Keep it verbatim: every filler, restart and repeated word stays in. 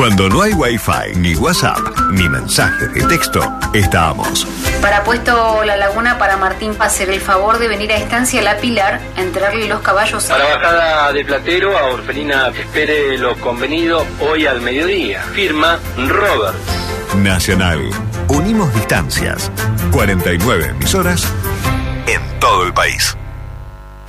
Cuando no hay wifi, ni WhatsApp, ni mensajes de texto, estamos. Para Puesto La Laguna, para Martín, hacer el favor de venir a Estancia La Pilar, entrarle los caballos. Para Bajada de Platero, a Orfelina, espere lo convenido hoy al mediodía. Firma Robert. Nacional. Unimos distancias. cuarenta y nueve emisoras en todo el país.